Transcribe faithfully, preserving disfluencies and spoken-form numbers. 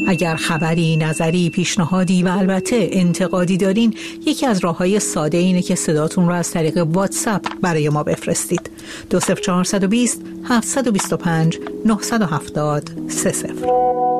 اگر خبری، نظری، پیشنهادی و البته انتقادی دارین، یکی از راه‌های ساده اینه که صداتون رو از طریق واتساپ برای ما بفرستید. دو صفر چهار دو صفر هفت دو پنج نه هفت صفر سه صفر